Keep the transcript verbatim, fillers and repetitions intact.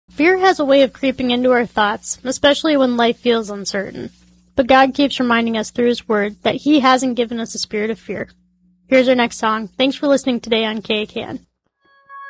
Fear has a way of creeping into our thoughts, especially when life feels uncertain. But God keeps reminding us through His Word that He hasn't given us a spirit of fear. Here's our next song. Thanks for listening today on K A K N.